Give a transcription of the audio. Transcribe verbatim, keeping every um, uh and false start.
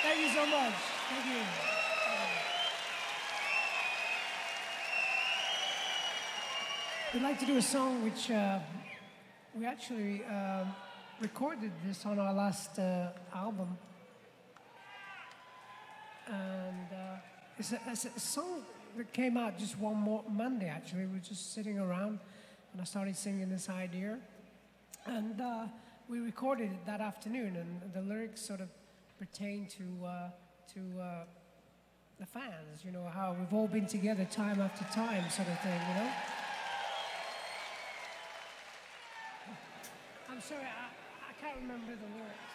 Thank you so much. Thank you. We'd like to do a song which uh, we actually um recorded this on our last uh, album. And uh, it's, a, it's a song that came out just one more Monday, actually. We were just sitting around and I started singing this idea. And uh, we recorded it that afternoon, and the lyrics sort of pertain to, uh, to uh, the fans, you know, how we've all been together time after time, sort of thing, you know? I'm sorry, I, I can't remember the lyrics.